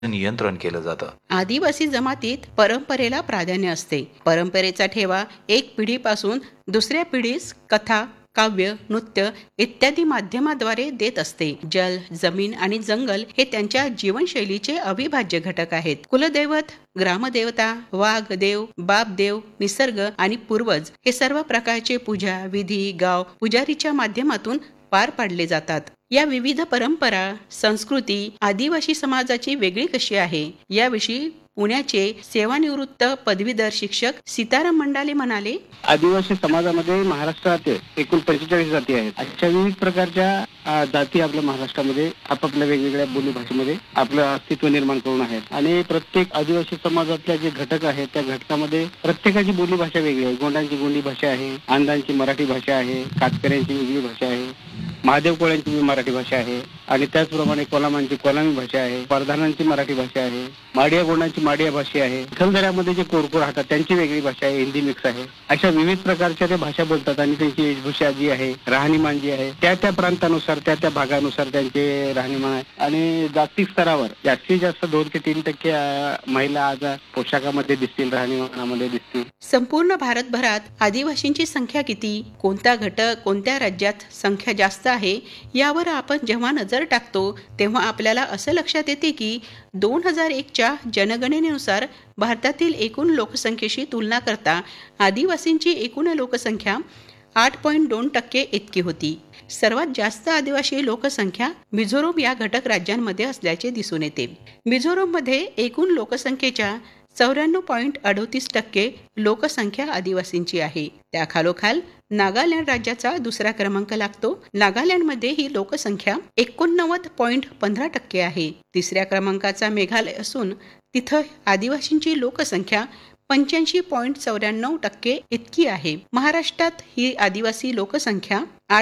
नियंत्रण केलं जातं. आदिवासी जमातीत परंपरेला प्राधान्य असते. परंपरेचा ठेवा एक पिढीपासून दुसऱ्या पिढीस कथा, काव्य, नृत्य इत्यादी माध्यमाद्वारे देत असते. जल, जमीन आणि जंगल हे त्यांच्या जीवनशैलीचे अविभाज्य घटक आहेत. कुलदैवत, ग्रामदेवता, वाघ देव, बाप देव, निसर्ग आणि पूर्वज हे सर्व प्रकारचे पूजा विधी गाव पुजारीच्या माध्यमातून पार पाडले जातात. या विविध परंपरा, संस्कृती आदिवासी समाजाची वेगळी कशी आहे याविषयी पुण्याचे सेवानिवृत्त पदवीधर शिक्षक सीताराम मंडाले म्हणाले, आदिवासी समाजामध्ये महाराष्ट्रात एकूण 45 जाती आहेत. अशा विविध प्रकारच्या जाती आपल्या महाराष्ट्रामध्ये आपापल्या वेगवेगळ्या बोली भाषेमध्ये आपलं अस्तित्व निर्माण करून आहेत. आणि प्रत्येक आदिवासी समाजातल्या जे घटक आहेत त्या घटकामध्ये प्रत्येकाची बोली भाषा वेगळी आहे. गोंडांची गोंडी भाषा आहे, आंधांची मराठी भाषा आहे, कातकऱ्यांची वेगळी भाषा आहे, महादेव कोळ्यांची मराठी भाषा आहे आणि त्याचप्रमाणे कोलामांची कोलामी भाषा आहे, परधानांची मराठी भाषा आहे, माडिया गोंडांची माडिया भाषा आहे, चिखलदऱ्यामध्ये जे कोरकोर राहतात त्यांची वेगळी भाषा आहे, हिंदी मिक्स आहे. अशा विविध प्रकारच्या त्या भाषा बोलतात आणि त्यांची वेशभूषा जी आहे, राहणीमान जी आहे त्या त्या प्रांतानुसार त्या त्या भागानुसार त्यांचे राहणीमान आहे. आणि जागतिक स्तरावर जास्तीत जास्त 2 ते 3% महिला आज पोशाखामध्ये दिसतील, राहणीमानामध्ये दिसतील. संपूर्ण भारतभरात आदिवासींची संख्या किती, कोणता घटक कोणत्या राज्यात संख्या जास्त आहे यावर आपण जेव्हा नजर टाकतो तेव्हा आपल्याला असं लक्षात येते की 2001च्या जनगणनेनुसार भारतातील एकूण लोकसंख्येशी तुलना करता आदिवासींची एकूण लोकसंख्या 8.2% इतकी होती. सर्वात जास्त आदिवासी लोकसंख्या मिझोरम या घटक राज्यांमध्ये असल्याचे दिसून येते. मिझोरममध्ये एकूण लोकसंख्येच्या 94.38% लोकसंख्या आदिवासींची आहे. त्याखालोखाल नागालँड राज्याचा दुसरा क्रमांक लागतो. नागालँडमध्ये ही लोकसंख्या 89.15% आहे. तिसऱ्या क्रमांकाचा मेघालय असून तिथं आदिवासींची लोकसंख्या 85.94% इतकी आहे. महाराष्ट्रात ही आदिवासी लोकसंख्या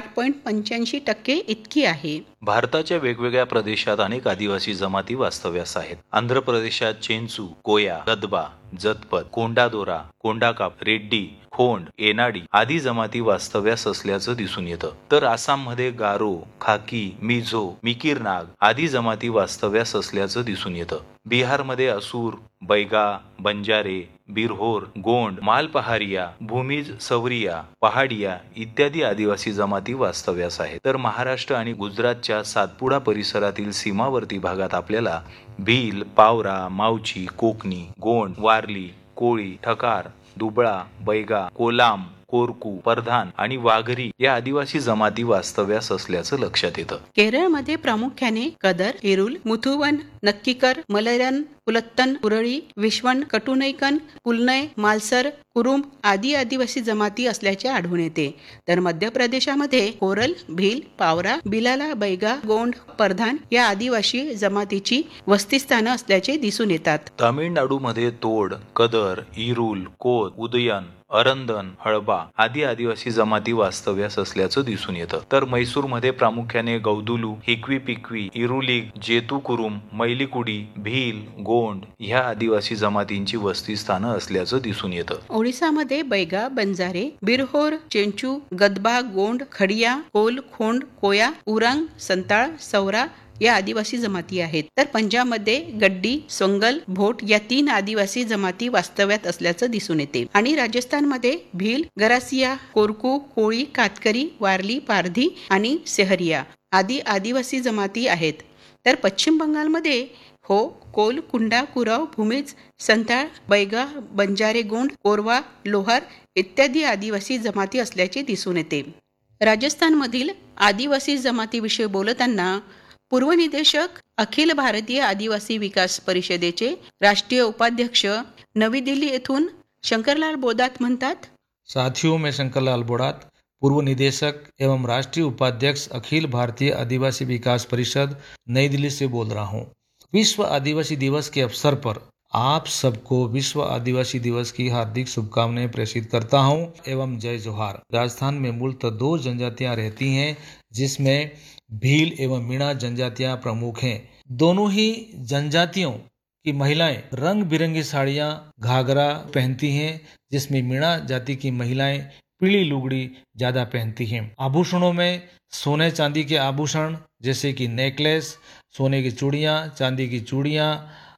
8.85% इतकी आहे. भारताच्या वेगवेगळ्या प्रदेशात अनेक आदिवासी जमाती वास्तव्यास आहेत. आंध्र प्रदेशात चेंचू, कोया, गदबा, जतपद, कोंडादोरा, कोंडाकाप, रेड्डी, खोंड, एनाडी आदी जमाती वास्तव्यास असल्याचं दिसून येतं. तर आसाममध्ये गारो, खाकी, मिझो, मिकिरनाग आदी जमाती वास्तव्यास असल्याचं दिसून येतं. बिहारमध्ये असुर, बैगा, बंजारे, बिरहोर, गोंड, मालपहारिया, भूमिज, सवरिया, पहाडिया इत्यादी आदिवासी जमाती वास्तव्यास आहेत. तर महाराष्ट्र आणि गुजरातच्या सातपुडा परिसरातील सीमावर्ती भागात आपल्याला भील, पावरा, मावची, कोकणी, गोंड, वारली, कोळी, ठकार, दुबळा, बैगा, कोलाम, कोरकू, परधान आणि वाघरी या आदिवासी जमाती वास्तव्यास असल्याचं लक्षात येतं. केरळमध्ये प्रामुख्याने कदर, इरुल, मुथुवन, नक्कीकर, मलयन, पुलत्तन, पुरळी, विश्वण, कटुनैकन, पुलनय, मालसर, कुरुम आदी आदिवासी जमाती असल्याचे आढळून येते. तर मध्य प्रदेशामध्ये कोरल, भील, पावरा, बिलाला, बैगा, गोंड, परधान या आदिवासी जमातीची वस्तीस्थानं असल्याचे दिसून येतात. तामिळनाडूमध्ये तोड, कदर, इरुल, कोत, उदयन, अरंदन, हळबा आदी आदिवासी जमाती वास्तव्यास असल्याचं दिसून येतं. तर म्हैसूरमध्ये प्रामुख्याने गौदुलू, हिक्वी पिक्वी, इरुलिग, जेतुकुरुम, मैलिकुडी, भील, गोंड ह्या आदिवासी जमातींची वस्तीस्थानं असल्याचं दिसून येतं. ओडिसामध्ये बैगा, बंजारे, बिरहोर, चेंचू, गदबा, गोंड, खडिया, कोल, खोंड, कोया, उरांग, संताळ, सौरा या आदिवासी जमाती आहेत. तर पंजाबमध्ये गड्डी, सोंगल, भोट या 3 आदिवासी जमाती वास्तव्यात असल्याचं दिसून येते. आणि राजस्थानमध्ये भील, गरासिया, कोरकू, कोळी, कातकरी, वारली, पारधी आणि सेहरिया आदी आदिवासी जमाती आहेत. तर पश्चिम बंगालमध्ये हो, कोल, कुंडा, कुराव, भूमिज, संताळ, बैगा, बंजारे, गोंड, कोरवा, लोहार इत्यादी आदिवासी जमाती असल्याचे दिसून येते. राजस्थानमधील आदिवासी जमातीविषयी बोलताना पूर्व निदेशक अखिल भारतीय आदिवासी विकास परिषदेचे राष्ट्रीय उपाध्यक्ष नवी दिल्ली येथून शंकरलाल बोदात म्हणतात, साथियों में शंकरलाल बोड़ात, पूर्व निदेशक एवं राष्ट्रीय उपाध्यक्ष अखिल भारतीय आदिवासी विकास परिषद नई दिल्ली से बोल रहा हूँ. विश्व आदिवासी दिवस के अवसर पर आप सबको विश्व आदिवासी दिवस की हार्दिक शुभकामनाएं प्रेषित करता हूं एवं जय जोहार. राजस्थान में मूलतः 2 जनजातियां रहती हैं जिसमें भील एवं मीणा जनजातियां प्रमुख हैं. दोनों ही जनजातियों की महिलाएं रंग बिरंगी साड़ियां घाघरा पहनती हैं, जिसमें मीणा जाति की महिलाएं पीली लुगड़ी ज्यादा पहनती हैं. आभूषणों में सोने चांदी के आभूषण जैसे कि नेकलेस, सोने की चूड़ियां, चांदी की चूड़ियां,